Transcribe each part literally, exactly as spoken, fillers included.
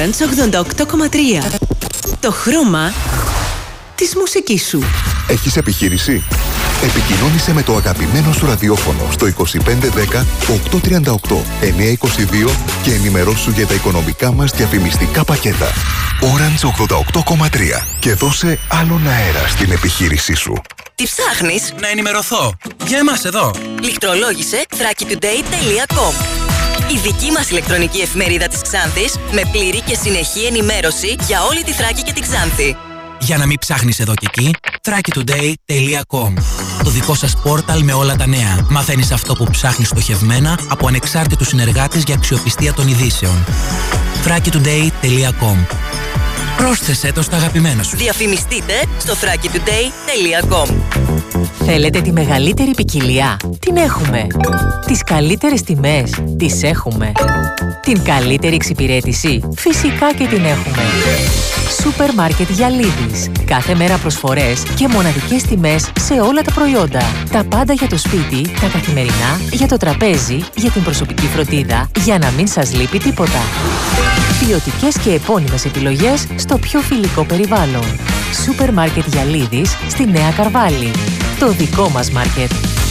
Orange ογδόντα οκτώ κόμμα τρία. Το χρώμα της μουσικής σου. Έχεις επιχείρηση? Επικοινώνησε με το αγαπημένο σου ραδιόφωνο στο είκοσι πέντε δέκα οκτακόσια τριάντα οκτώ εννιακόσια είκοσι δύο και ενημερώσου για τα οικονομικά μας διαφημιστικά πακέτα. Orange ογδόντα οκτώ κόμμα τρία και δώσε άλλον αέρα στην επιχείρησή σου. Τι ψάχνεις? Να ενημερωθώ. Για εμάς εδώ. Λιχτρολόγησε thrakitoday τελεία com. Η δική μας ηλεκτρονική εφημερίδα της Ξάνθης με πλήρη και συνεχή ενημέρωση για όλη τη Θράκη και τη Ξάνθη. Για να μην ψάχνεις εδώ και εκεί, thrakitoday τελεία com. Το δικό σας πόρταλ με όλα τα νέα. Μαθαίνεις αυτό που ψάχνεις στοχευμένα από ανεξάρτητους συνεργάτες για αξιοπιστία των ειδήσεων. thrakitoday τελεία com. Πρόσθεσέ το στα αγαπημένα σου. Διαφημιστείτε στο thrakitoday τελεία com. Θέλετε τη μεγαλύτερη ποικιλία? Την έχουμε. Τις καλύτερες τιμές? Τις έχουμε. Την καλύτερη εξυπηρέτηση? Φυσικά και την έχουμε. Σούπερ μάρκετ Γιαλίδης. Κάθε μέρα προσφορές και μοναδικές τιμές σε όλα τα προϊόντα. Τα πάντα για το σπίτι, τα καθημερινά, για το τραπέζι, για την προσωπική φροντίδα, για να μην σας λείπει τίποτα. Ποιοτικές και επώνυμες επιλογές στο πιο φιλικό περιβάλλον. Σούπερ μάρκετ Γιαλίδης στη Νέα Καρβάλη. Το δικό μας μάρκετ.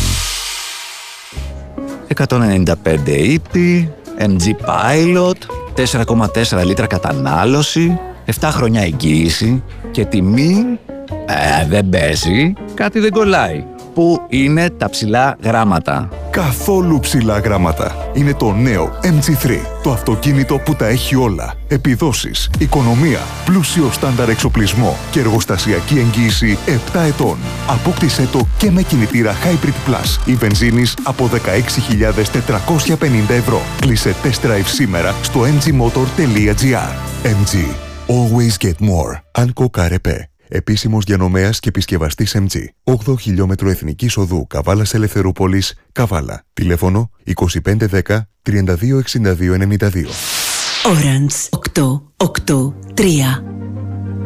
εκατόν ενενήντα πέντε ύπη, εμ τζι Pilot, τέσσερα κόμμα τέσσερα λίτρα κατανάλωση, επτά χρόνια εγγύηση και τιμή... Ε, δεν παίζει, κάτι δεν κολλάει. Πού είναι τα ψηλά γράμματα? Καθόλου ψηλά γράμματα. Είναι το νέο εμ τζι θρι. Το αυτοκίνητο που τα έχει όλα. Επιδόσεις, οικονομία, πλούσιο στάνταρ εξοπλισμό και εργοστασιακή εγγύηση επτά ετών. Απόκτησέ το και με κινητήρα Hybrid Plus ή βενζίνης από δεκαέξι χιλιάδες τετρακόσια πενήντα ευρώ. Κλείσε test drive σήμερα στο εμ τζι motor τελεία τζι άρ. εμ τζι. Always get more. Anco Carepe. Επίσημος διανομέας και επισκευαστής εμ τζι. όγδοο χιλιόμετρο Εθνικής Οδού Καβάλας Ελευθερούπολης, Καβάλα. Τηλέφωνο είκοσι πέντε δέκα τριάντα δύο εξήντα δύο ενενήντα δύο. Orange οκτώ οκτώ τρία.